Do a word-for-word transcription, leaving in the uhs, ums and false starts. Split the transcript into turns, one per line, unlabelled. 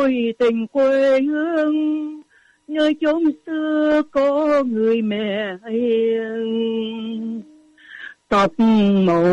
ôi tình quê hương, nơi chốn xưa có người mẹ hiền. Tóc màu